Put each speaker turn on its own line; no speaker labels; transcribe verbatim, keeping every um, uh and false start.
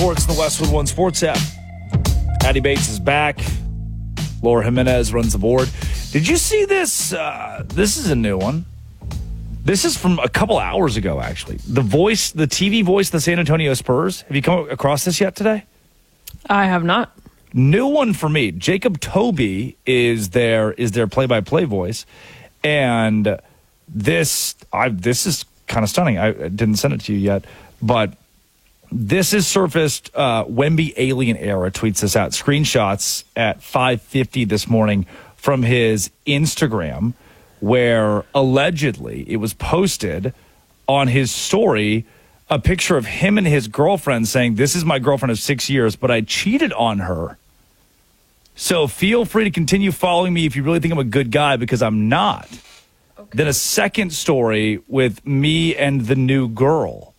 Sports, the Westwood One Sports app. Addie Bates is back. Laura Jimenez runs the board. Did you see this? Uh, this is a new one. This is from a couple hours ago, actually. The voice, the T V voice of the San Antonio Spurs. Have you come across this yet today?
I have not.
New one for me. Jacob Toby is their is their play-by-play voice, and this I this is kind of stunning. I didn't send it to you yet, but this is surfaced. Uh, Wemby Alien Era tweets this out. Screenshots at five fifty this morning from his Instagram, where allegedly it was posted on his story a picture of him and his girlfriend saying, "This is my girlfriend of six years, but I cheated on her. So feel free to continue following me if you really think I'm a good guy, because I'm not." Okay. Then a second story with me and the new girl.